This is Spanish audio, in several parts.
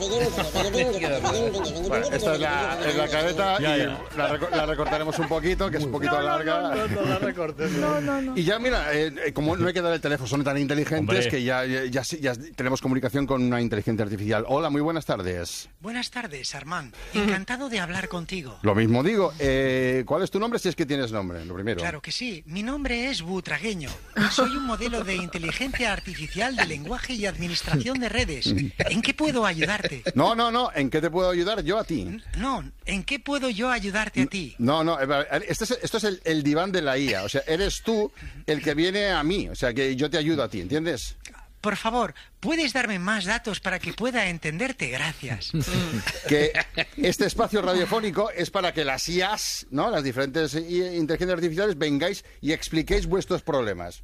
Bueno, esta es la careta y la recortaremos un poquito, que es un poquito larga. No la recortes. No. Y ya, mira, como no hay que dar el teléfono, son tan inteligentes. Hombre. Que ya tenemos comunicación con una inteligencia artificial. Hola, muy buenas tardes. Buenas tardes, Armand. Encantado de hablar contigo. Lo mismo digo. ¿Cuál es tu nombre, si es que tienes nombre? Lo primero. Claro que sí. Mi nombre es Butragueño. Soy un modelo de inteligencia artificial de lenguaje y administración de redes. ¿En qué puedo ayudarte? No. ¿En qué te puedo ayudar yo a ti? No, ¿en qué puedo yo ayudarte a ti? No. Esto es el diván de la IA. O sea, eres tú el que viene a mí. O sea, que yo te ayudo a ti, ¿entiendes? Por favor, ¿puedes darme más datos para que pueda entenderte? Gracias. Que este espacio radiofónico es para que las IAs, ¿no?, las diferentes inteligencias artificiales, vengáis y expliquéis vuestros problemas.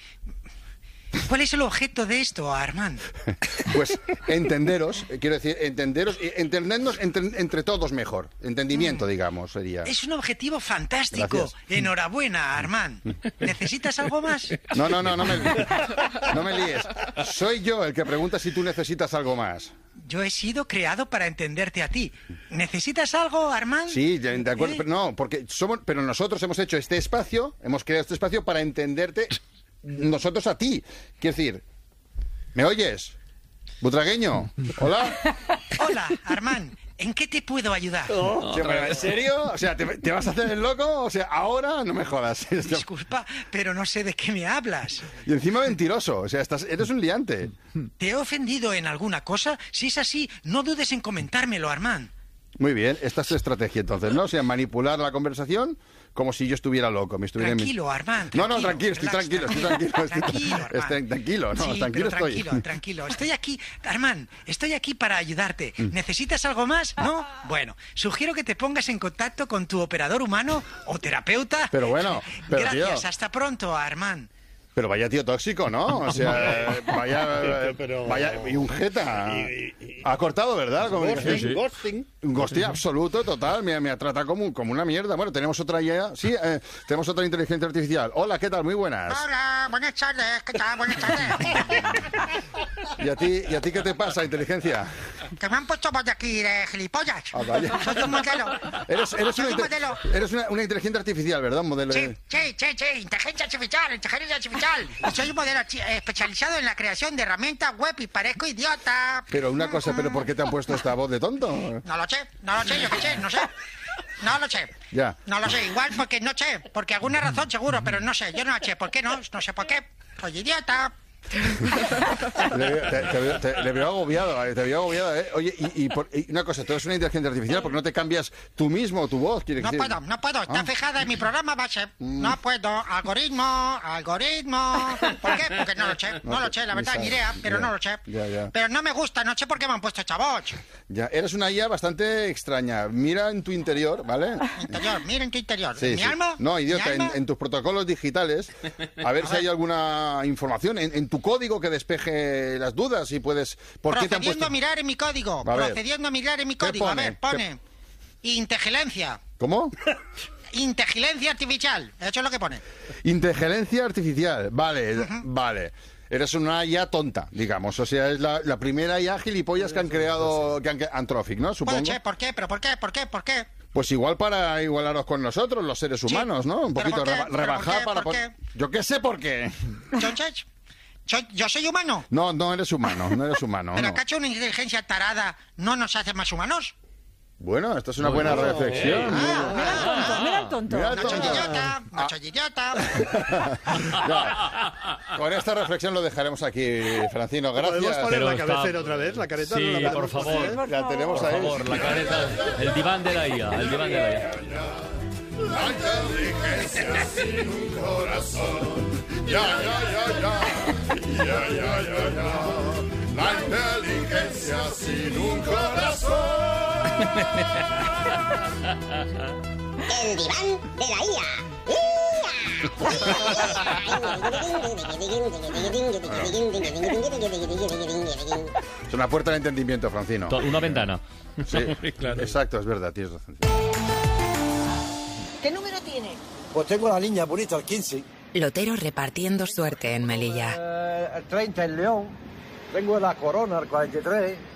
¿Cuál es el objeto de esto, Armand? Pues entenderos, quiero decir, entendernos entre todos mejor. Entendimiento, digamos, sería. Es un objetivo fantástico. Gracias. Enhorabuena, Armand. ¿Necesitas algo más? No me líes. Soy yo el que pregunta si tú necesitas algo más. Yo he sido creado para entenderte a ti. ¿Necesitas algo, Armand? Sí, de acuerdo, pero no, pero nosotros hemos hecho este espacio, hemos creado este espacio para entenderte nosotros a ti. Quiero decir, ¿me oyes? Butragueño, ¿hola? Hola, Armand. ¿En qué te puedo ayudar? ¿En serio? O sea, ¿te vas a hacer el loco? O sea, ahora no me jodas. Disculpa, pero no sé de qué me hablas. Y encima mentiroso. O sea, eres un liante. ¿Te he ofendido en alguna cosa? Si es así, no dudes en comentármelo, Armand. Muy bien, esta es tu estrategia entonces, ¿no? O sea, manipular la conversación como si yo estuviera loco. Tranquilo, Armand. No, tranquilo, estoy tranquilo. Tranquilo, Sí, estoy. Tranquilo. Estoy aquí, Armand, estoy aquí para ayudarte. ¿Necesitas algo más? ¿No? Bueno, sugiero que te pongas en contacto con tu operador humano o terapeuta. Pero bueno, Gracias, tío. Hasta pronto, Armand. Pero vaya tío tóxico, ¿no? O sea, vaya y un jeta. Ha cortado, ¿verdad? Ghosting. Un ghosting absoluto, total. Me trata como una mierda. Bueno, tenemos otra ya. Sí, tenemos otra inteligencia artificial. Hola, ¿qué tal? Muy buenas. Hola, buenas tardes. ¿Qué tal? Buenas tardes. ¿Y a ti qué te pasa, inteligencia? Que me han puesto voz de aquí de gilipollas. Ah, vaya. Soy un modelo. Eres una inteligencia artificial, ¿verdad? Un modelo. Sí, inteligencia artificial. Y soy un modelo especializado en la creación de herramientas web y parezco idiota. Pero una cosa, ¿pero por qué te han puesto esta voz de tonto? No lo sé, yo qué sé, no sé. No lo sé. Ya. No lo sé, igual porque no sé, porque alguna razón seguro, pero no sé, yo no sé por qué no sé por qué. Soy idiota. Le veo agobiado, ¿eh? Oye, y una cosa, tú eres una inteligencia artificial, ¿por qué no te cambias tú mismo tu voz? No puedo, está fijada en mi programa base. No puedo, algoritmo. ¿Por qué? Porque no lo sé, la verdad, ni idea, pero no lo sé. Ya. Pero no me gusta, no sé por qué me han puesto esta voz. Ya, eres una IA bastante extraña. Mira en tu interior, ¿vale? Mira en tu interior. Sí, ¿Mi alma? No, idiota, ¿Mi alma? en tus protocolos digitales, a ver si hay alguna información en tu código que despeje las dudas y puedes... Procediendo a mirar en mi código. A ver, pone... Inteligencia. ¿Cómo? Inteligencia artificial. Eso es lo que pone. Inteligencia artificial. Vale. Eres una IA tonta, digamos. O sea, es la primera IA gilipollas que han creado Anthropic, ¿no? Supongo. ¿Por qué? ¿Pero por qué? Pues igual para igualaros con nosotros, los seres humanos, ¿no? Un poquito rebajar para... Yo qué sé por qué. Entonces... ¿Yo soy humano? No eres humano. ¿Pero no. acaso una inteligencia tarada no nos hace más humanos? Bueno, esto es una buena reflexión. Mira el tonto. No soy idiota. Con esta reflexión lo dejaremos aquí, Francino. Gracias. ¿Podemos poner la cabecera otra vez? ¿La careta? Sí, ¿no la por podemos favor. poner? La tenemos Por ahí. favor, la careta. El diván de la IA. La inteligencia sin un corazón. Ya. La inteligencia sin un corazón. El diván de la IA. Es una puerta de entendimiento, Francino. Una ventana. Sí, Claro. exacto, es verdad, tienes razón. ¿Qué número tiene? Pues tengo la línea bonita, el 15. Lotero repartiendo suerte en Melilla. El 30, el León. Tengo la Corona, el 43.